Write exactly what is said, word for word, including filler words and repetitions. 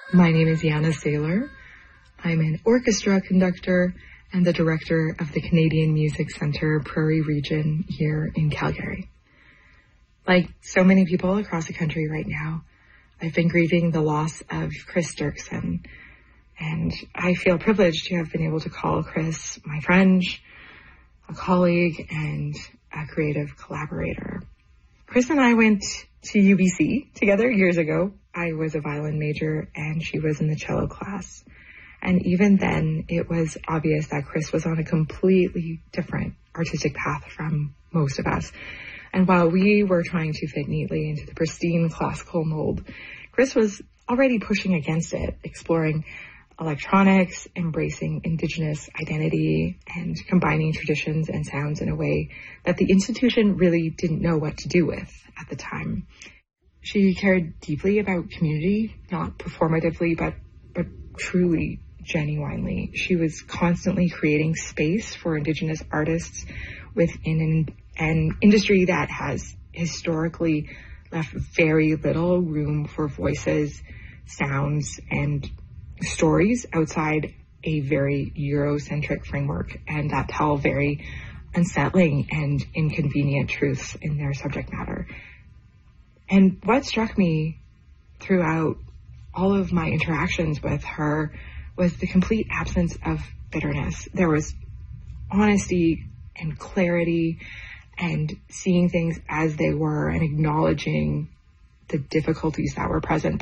My name is Yana Saylor. I'm an orchestra conductor and the director of the Canadian Music Centre Prairie Region here in Calgary. Like so many people across the country right now, I've been grieving the loss of Chris Dirksen, and I feel privileged to have been able to call Chris my friend, a colleague, and a creative collaborator. Chris and I went to U B C together years ago. I was a violin major and she was in the cello class. And even then, it was obvious that Chris was on a completely different artistic path from most of us. And while we were trying to fit neatly into the pristine classical mold, Chris was already pushing against it, exploring electronics, embracing Indigenous identity, and combining traditions and sounds in a way that the institution really didn't know what to do with at the time. She cared deeply about community, not performatively, but but truly, genuinely. She was constantly creating space for Indigenous artists within an, an industry that has historically left very little room for voices, sounds, and stories outside a very Eurocentric framework, and that tell very unsettling and inconvenient truths in their subject matter. And what struck me throughout all of my interactions with her was the complete absence of bitterness. There was honesty and clarity and seeing things as they were and acknowledging the difficulties that were present,